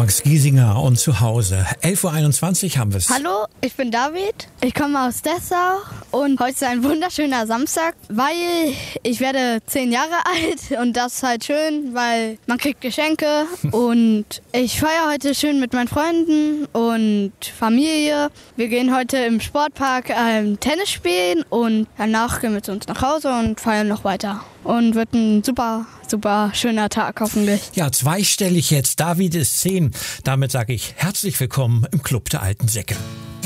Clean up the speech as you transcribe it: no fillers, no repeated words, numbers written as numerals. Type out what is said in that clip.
Max Giesinger und zu Hause. 11.21 Uhr haben wir es. Hallo, ich bin David. Ich komme aus Dessau und heute ist ein wunderschöner Samstag, weil ich werde 10 Jahre alt und das ist halt schön, weil man kriegt Geschenke und ich feiere heute schön mit meinen Freunden und Familie. Wir gehen heute im Sportpark Tennis spielen und danach gehen wir zu uns nach Hause und feiern noch weiter. Und wird ein super, super schöner Tag hoffentlich. Ja, zweistellig jetzt. David ist 10. Damit sage ich herzlich willkommen im Club der alten Säcke.